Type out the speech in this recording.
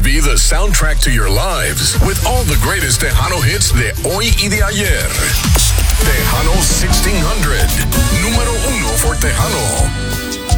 be the soundtrack to your lives with all the greatest Tejano hits de hoy y de ayer. Tejano 1600.